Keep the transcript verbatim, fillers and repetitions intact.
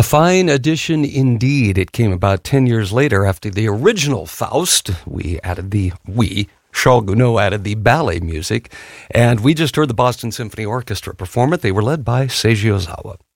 A fine addition indeed. It came about ten years later after the original Faust. We added the, we, Charles Gounod added the ballet music, and we just heard the Boston Symphony Orchestra perform it. They were led by Seiji Ozawa.